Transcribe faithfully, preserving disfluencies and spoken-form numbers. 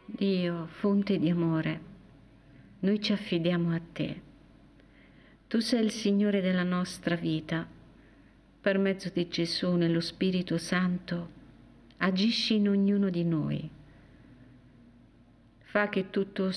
Dio, fonte di amore, noi ci affidiamo a te. Tu sei il Signore della nostra vita. Per mezzo di Gesù, nello Spirito Santo, agisci in ognuno di noi. Fa che tutto